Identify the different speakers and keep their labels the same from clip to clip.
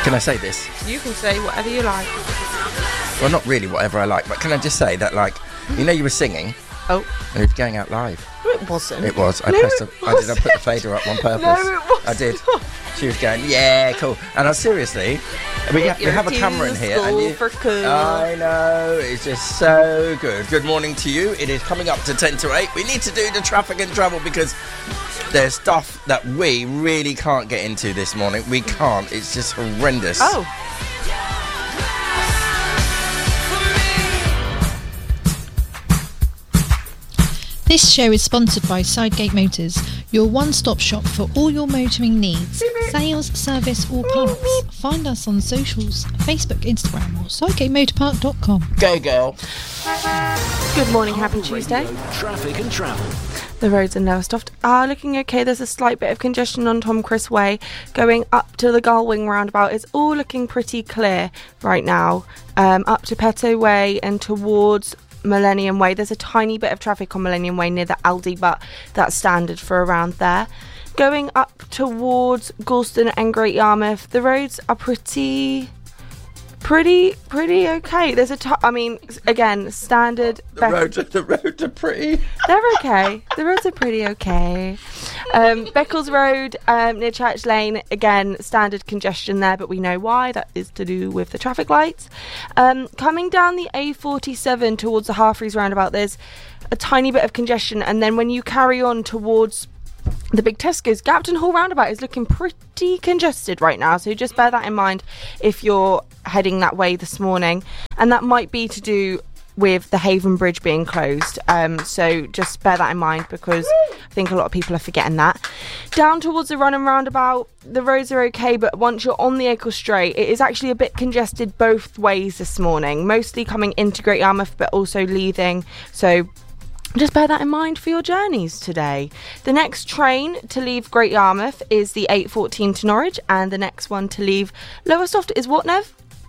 Speaker 1: Can I say this?
Speaker 2: You can say whatever you like.
Speaker 1: Well, not really whatever I like, but can I just say that, like, you were singing.
Speaker 2: Oh.
Speaker 1: And it was going out live.
Speaker 2: No, it wasn't.
Speaker 1: It was. I put the fader up on purpose.
Speaker 2: No, it wasn't.
Speaker 1: I did. She was going, yeah, cool. And seriously, we have a camera in here. And
Speaker 2: for cool.
Speaker 1: I know, it's just so good. Good morning to you. It is coming up to 10 to 8. We need to do the traffic and travel because there's stuff that we really can't get into this morning. We can't. It's just horrendous.
Speaker 2: Oh.
Speaker 3: This show is sponsored by Sidegate Motors, your one-stop shop for all your motoring needs, sales, service or parts. Find us on socials, Facebook, Instagram or sidegatemotorpark.com.
Speaker 1: Go, girl.
Speaker 2: Good morning, happy Tuesday.
Speaker 4: Traffic and travel.
Speaker 2: The roads in Lowestoft are looking okay. There's a slight bit of congestion on Tom Chris Way going up to the Gullwing roundabout. It's all looking pretty clear right now. Up to Petto Way and towards Millennium Way. There's a tiny bit of traffic on Millennium Way near the Aldi, but that's standard for around there. Going up towards Galston and Great Yarmouth, the roads are pretty okay. There's again, standard.
Speaker 1: The roads are pretty.
Speaker 2: They're okay. The roads are pretty okay. Beccles Road near Church Lane, again, standard congestion there, but we know why. That is to do with the traffic lights. Coming down the A47 towards the Harfreys roundabout, there's a tiny bit of congestion, and then when you carry on towards the big Tesco's, Gapton Hall roundabout is looking pretty congested right now, so just bear that in mind if you're heading that way this morning, and that might be to do with the Haven Bridge being closed, so just bear that in mind because I think a lot of people are forgetting that. Down towards the Runham roundabout, the roads are okay, but once you're on the Eccles Straight, it is actually a bit congested both ways this morning, mostly coming into Great Yarmouth but also leaving, so just bear that in mind for your journeys today. The next train to leave Great Yarmouth is the 8:14 to Norwich, and the next one to leave Lowestoft is what, Nev?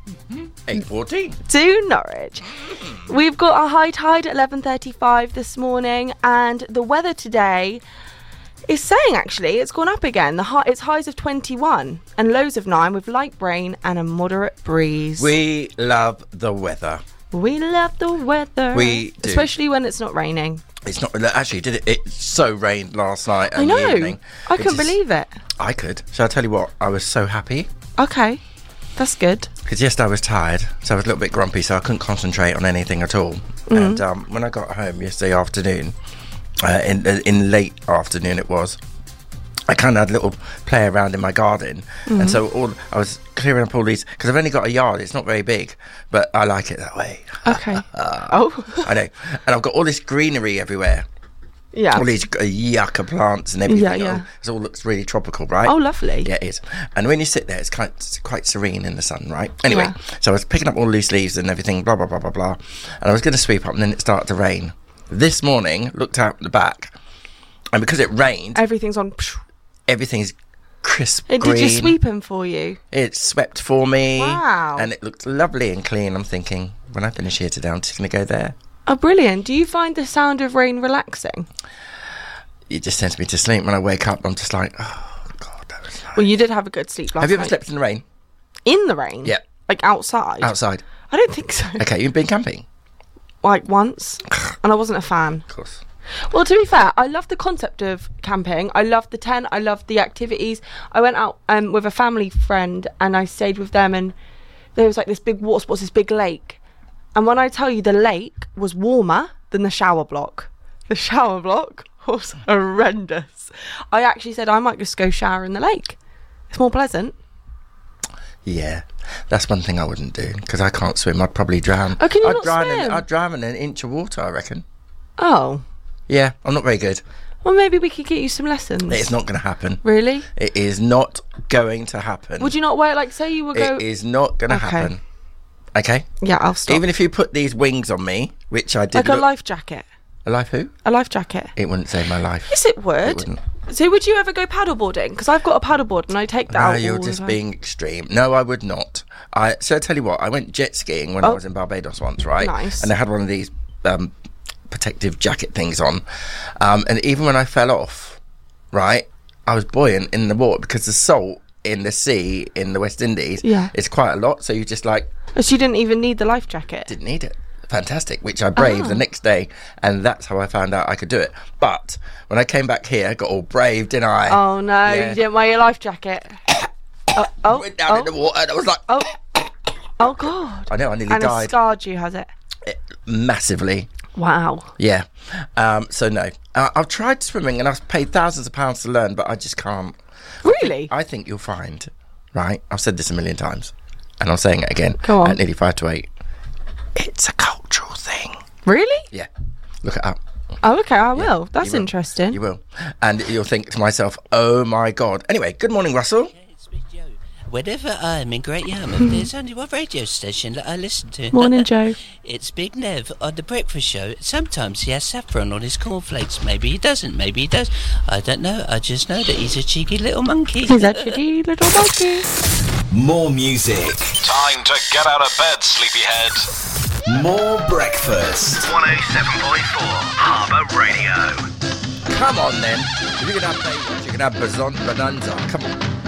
Speaker 1: 8:14
Speaker 2: to Norwich. We've got a high tide at 11:35 this morning, and the weather today is saying actually it's gone up again. It's highs of 21 and lows of 9 with light rain and a moderate breeze.
Speaker 1: We love the weather.
Speaker 2: We love the weather.
Speaker 1: We do.
Speaker 2: Especially when it's not raining.
Speaker 1: It's not actually. Did it? It so rained last night. And
Speaker 2: I know.
Speaker 1: the evening.
Speaker 2: I couldn't believe it.
Speaker 1: I could. So I tell you what, I was so happy.
Speaker 2: Okay, that's good.
Speaker 1: Because yesterday I was tired, so I was a little bit grumpy, so I couldn't concentrate on anything at all. And when I got home yesterday afternoon, in late afternoon it was, I kind of had a little play around in my garden, and so I was clearing up all these, because I've only got a yard, it's not very big, but I like it that way.
Speaker 2: Okay.
Speaker 1: I know. And I've got all this greenery everywhere.
Speaker 2: Yeah.
Speaker 1: All these yucca plants and everything.
Speaker 2: Yeah.
Speaker 1: It all looks really tropical, right?
Speaker 2: Oh, lovely.
Speaker 1: Yeah, it is. And when you sit there, it's quite serene in the sun, right? Anyway, so I was picking up all loose leaves and everything, blah, blah, blah, blah, blah. And I was going to sweep up, and then it started to rain. This morning, looked out the back, and because it rained...
Speaker 2: Everything's on...
Speaker 1: Everything's crisp
Speaker 2: Did
Speaker 1: green.
Speaker 2: you sweep them for you?
Speaker 1: It swept for me.
Speaker 2: Wow.
Speaker 1: And it looked lovely and clean. I'm thinking, when I finish here today, I'm just going to go there.
Speaker 2: Oh, brilliant. Do you find the sound of rain relaxing?
Speaker 1: It just sends me to sleep. When I wake up, I'm just like, oh, God, that was nice.
Speaker 2: Well, you did have a good sleep last night.
Speaker 1: Have you ever slept in the rain?
Speaker 2: In the rain?
Speaker 1: Yeah.
Speaker 2: Like outside?
Speaker 1: Outside.
Speaker 2: I don't think so.
Speaker 1: Okay, you've been camping?
Speaker 2: Like once. And I wasn't a fan.
Speaker 1: Of course.
Speaker 2: Well, to be fair, I love the concept of camping. I love the tent. I love the activities. I went out with a family friend and I stayed with them, and there was like this big water sports, this big lake. And when I tell you the lake was warmer than the shower block. The shower block was horrendous. I actually said I might just go shower in the lake. It's more pleasant.
Speaker 1: Yeah, that's one thing I wouldn't do, because I can't swim. I'd probably drown.
Speaker 2: Oh, can you not swim?
Speaker 1: I'd drown in an inch of water, I reckon.
Speaker 2: Oh.
Speaker 1: Yeah, I'm not very good.
Speaker 2: Well, maybe we could get you some lessons.
Speaker 1: It's not going to happen.
Speaker 2: Really?
Speaker 1: It is not going to happen.
Speaker 2: Would you not wear, like, say you would go...
Speaker 1: It is not going to happen. Okay?
Speaker 2: Yeah, I'll stop.
Speaker 1: Even if you put these wings on me, which I did...
Speaker 2: Like a life jacket.
Speaker 1: A life who?
Speaker 2: A life jacket.
Speaker 1: It wouldn't save my life.
Speaker 2: Yes, it would.
Speaker 1: It wouldn't.
Speaker 2: So would you ever go paddleboarding? Because I've got a paddleboard and I take that out.
Speaker 1: No, you're just being extreme. No, I would not. So I tell you what, I went jet skiing when I was in Barbados once, right?
Speaker 2: Nice.
Speaker 1: And I had one of these protective jacket things on. And even when I fell off, right, I was buoyant in the water because the salt in the sea in the West Indies,
Speaker 2: Yeah.
Speaker 1: it's quite a lot. So you just like
Speaker 2: She didn't even need the life jacket.
Speaker 1: didn't need it. Fantastic, which I braved the next day, and that's how I found out I could do it. But when I came back here, I got all brave, didn't I?
Speaker 2: Oh no,
Speaker 1: Yeah.
Speaker 2: you didn't wear your life jacket.
Speaker 1: Went down in the water, and I was like,
Speaker 2: Oh god.
Speaker 1: I know, I nearly
Speaker 2: And it
Speaker 1: died
Speaker 2: scarred you, has it?
Speaker 1: massively.
Speaker 2: Wow.
Speaker 1: Yeah. So no, I've tried swimming, and I've paid thousands of pounds to learn, but I just can't.
Speaker 2: Really?
Speaker 1: I think you'll find, right? I've said this a million times, and I'm saying it again.
Speaker 2: Go on.
Speaker 1: At nearly 5 to 8. It's a cultural thing.
Speaker 2: Really?
Speaker 1: Yeah. Look it up.
Speaker 2: Oh, okay, I will. That's
Speaker 1: you will.
Speaker 2: interesting.
Speaker 1: You will. And you'll think to myself, oh my God. Anyway, good morning, Russell.
Speaker 4: It's Big Joe. Whenever I'm in Great Yarmouth, there's only one radio station that I listen to.
Speaker 2: Morning, Joe.
Speaker 4: It's Big Nev on The Breakfast Show. Sometimes he has saffron on his cornflakes. Maybe he doesn't. Maybe he does. I don't know. I just know that he's a cheeky little monkey.
Speaker 2: He's actually little monkey.
Speaker 5: More music.
Speaker 6: Time to get out of bed, sleepyhead.
Speaker 5: More breakfast.
Speaker 6: 107.4 Harbour Radio.
Speaker 1: Come on then. If you can have Baywatch, you can have Bonanza. Come on.